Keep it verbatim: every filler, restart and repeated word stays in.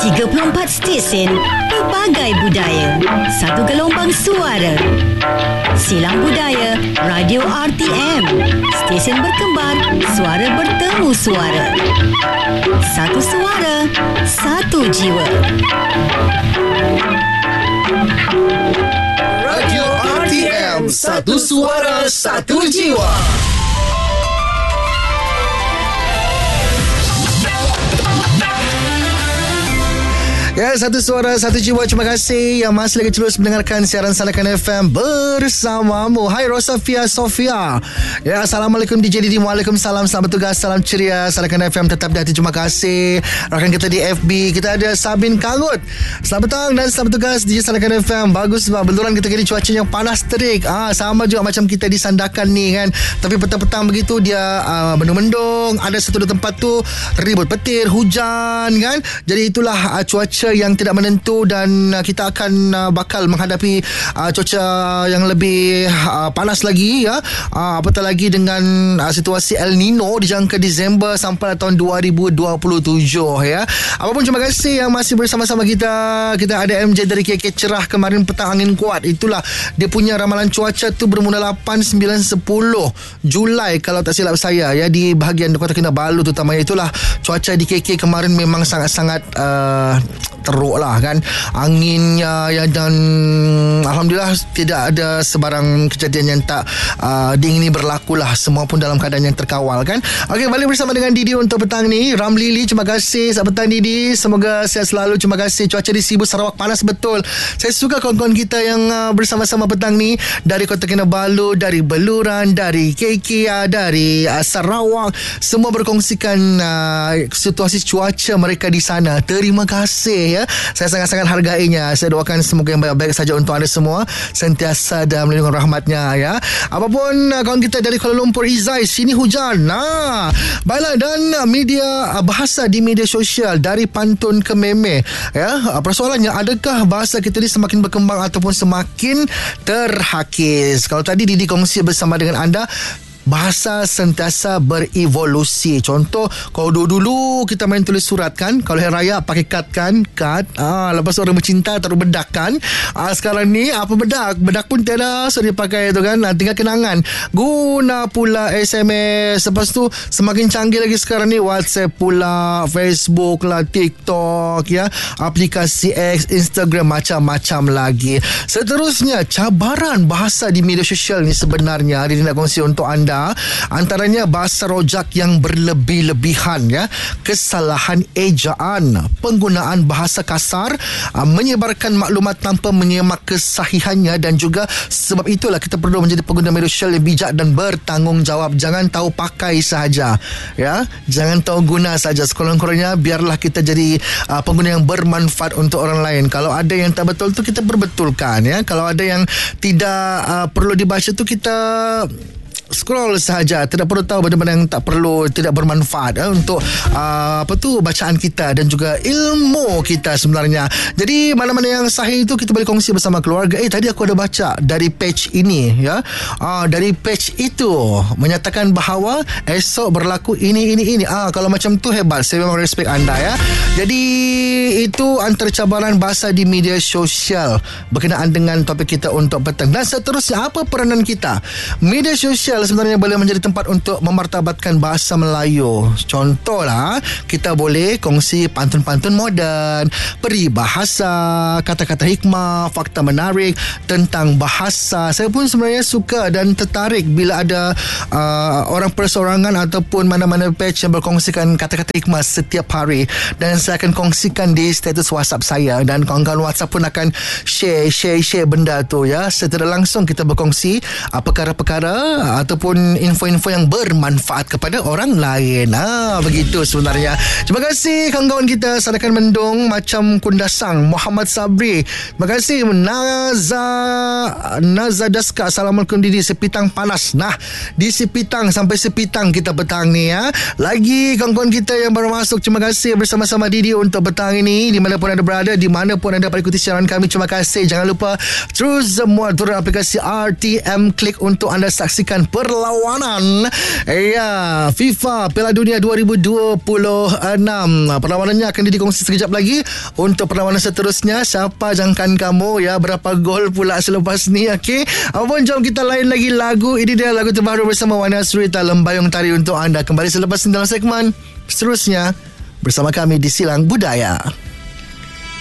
tiga puluh empat stesen, pelbagai budaya, satu gelombang suara. Silang Budaya Radio R T M, stesen berkembar, suara bertemu suara. Satu suara, satu jiwa. Radio R T M, satu suara, satu jiwa. Ya, satu suara, satu jiwa. Terima kasih yang masih lagi terus mendengarkan siaran Salakan F M bersamamu. Hai Rosafia Sofia. Ya, Assalamualaikum D J Didi. Waalaikumsalam. Selamat bertugas, salam ceria. Salakan F M tetap di hati. Terima kasih rakan kita di F B. Kita ada Sabin Kangut. Selamat petang dan selamat bertugas D J Salakan F M. Bagus sebab beluran kita kini cuaca yang panas terik. Ah, sama juga macam kita di Sandakan ni kan. Tapi petang-petang begitu dia uh, mendung-mendung. Ada satu dua tempat tu ribut petir, hujan kan. Jadi itulah uh, cuaca yang tidak menentu dan uh, kita akan uh, bakal menghadapi uh, cuaca yang lebih uh, panas lagi ya. Uh, apatah lagi dengan uh, situasi El Nino dijangka Disember sampai tahun dua ribu dua puluh tujuh ya. Apapun, terima kasih yang masih bersama-sama kita. Kita ada M J dari K K Cerah. Kemarin petang angin kuat. Itulah dia punya ramalan cuaca tu bermula lapan, sembilan, sepuluh Julai kalau tak silap saya ya, di bahagian Kota Kinabalu terutamanya. Itulah cuaca di K K kemarin memang sangat-sangat uh, teruk lah kan, anginnya ya, dan alhamdulillah tidak ada sebarang kejadian yang tak uh, diingini berlaku lah, semua pun dalam keadaan yang terkawal kan. Okey, balik bersama dengan Didi untuk petang ni. Ramlili, terima kasih. Selamat petang Didi, semoga sihat selalu. Terima kasih. Cuaca di Sibu Sarawak panas betul. Saya suka kawan-kawan kita yang uh, bersama-sama petang ni dari Kota Kinabalu, dari Beluran, dari K K, dari uh, Sarawak, semua berkongsikan uh, situasi cuaca mereka di sana. Terima kasih ya. Saya sangat-sangat hargainya. Saya doakan semoga yang baik-baik saja untuk anda semua, sentiasa dalam lindungan rahmatnya ya. Apapun, kawan kita dari Kuala Lumpur, Izai, sini hujan. Nah, baiklah, dan media bahasa di media sosial dari pantun ke meme ya. Persoalannya, adakah bahasa kita ni semakin berkembang ataupun semakin terhakis? Kalau tadi Didi kongsi bersama dengan anda, bahasa sentiasa berevolusi. Contoh, kalau dulu-dulu kita main tulis surat kan, kalau hari raya pakai kad kan, kad. Ah, lepas orang bercinta taruh bedak kan. Ah, sekarang ni apa bedak? Bedak pun tiada, so dia pakai itu kan. Ah, tinggal kenangan. Guna pula S M S. Lepas tu semakin canggih lagi sekarang ni, WhatsApp pula, Facebook lah, TikTok ya, aplikasi X, Instagram, macam-macam lagi. Seterusnya, cabaran bahasa di media sosial ni sebenarnya Didi nak kongsi untuk anda. Antaranya bahasa rojak yang berlebih-lebihan ya, kesalahan ejaan, penggunaan bahasa kasar, menyebarkan maklumat tanpa menyemak kesahihannya, dan juga sebab itulah kita perlu menjadi pengguna media sosial yang bijak dan bertanggungjawab. Jangan tahu pakai sahaja ya, jangan tahu guna saja. Sekurang-kurangnya biarlah kita jadi uh, pengguna yang bermanfaat untuk orang lain. Kalau ada yang tak betul tu kita perbetulkan ya. Kalau ada yang tidak uh, perlu dibaca tu kita scroll sahaja, tidak perlu tahu benda-benda yang tak perlu, tidak bermanfaat eh, untuk uh, apa tu bacaan kita dan juga ilmu kita sebenarnya. Jadi mana-mana yang sahih itu kita boleh kongsi bersama keluarga. Eh tadi aku ada baca dari page ini ya, uh, dari page itu menyatakan bahawa esok berlaku ini ini ini. Ah, kalau macam tu hebat, saya memang respect anda ya. Jadi itu antara cabaran bahasa di media sosial berkenaan dengan topik kita untuk petang. Dan seterusnya, apa peranan kita? Media sosial sebenarnya boleh menjadi tempat untuk memartabatkan bahasa Melayu. Contohlah, kita boleh kongsi pantun-pantun moden, peribahasa, kata-kata hikmah, fakta menarik tentang bahasa. Saya pun sebenarnya suka dan tertarik bila ada uh, orang perseorangan ataupun mana-mana page yang berkongsikan kata-kata hikmah setiap hari, dan saya akan kongsikan di status WhatsApp saya, dan kawan-kawan WhatsApp pun akan share share share benda tu ya. Secara langsung kita berkongsi uh, perkara-perkara ataupun info-info yang bermanfaat kepada orang lain. Ah, begitu sebenarnya. Terima kasih kawan-kawan kita Sandakan Mendung macam Kundasang, Muhammad Sabri. Terima kasih Naza Naza Daska. Assalamualaikum Didi, Sepitang panas. Nah, di Sepitang sampai Sepitang kita petang ni ya. Lagi kawan-kawan kita yang baru masuk, terima kasih bersama-sama Didi untuk petang ini. ini, di mana pun anda berada, di mana pun anda ikuti siaran kami. Terima kasih. Jangan lupa terus semua turun aplikasi R T M Klik untuk anda saksikan perlawanan ya FIFA Piala Dunia dua ribu dua puluh enam. Perlawanannya akan dikongsi sekejap lagi. Untuk perlawanan seterusnya, siapa jangkaan kamu ya, berapa gol pula selepas ni? Okey, apapun, jom kita lain lagi lagu. Ini dia lagu terbaru bersama Wana Surita, Lembayung Tari untuk anda. Kembali selepas ini dalam segmen seterusnya bersama kami di Silang Budaya.